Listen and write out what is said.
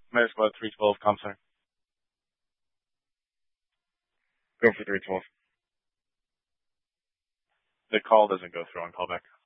Med Squad 312, comp center. Go for 312. The call doesn't go through on callback.